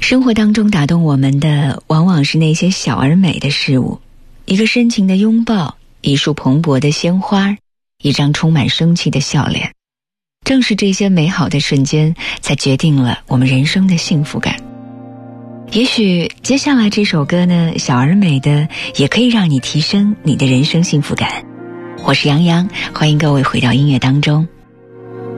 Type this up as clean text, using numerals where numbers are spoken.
生活当中打动我们的往往是那些小而美的事物，一个深情的拥抱，一束蓬勃的鲜花，一张充满生气的笑脸。正是这些美好的瞬间，才决定了我们人生的幸福感。也许接下来这首歌呢，小而美的，也可以让你提升你的人生幸福感。我是杨洋，欢迎各位回到音乐当中。